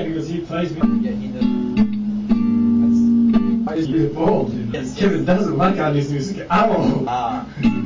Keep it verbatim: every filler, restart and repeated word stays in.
because he plays me. Yeah, he does. He's beautiful. Yes. Kevin doesn't like all this music. I'm all. Ah.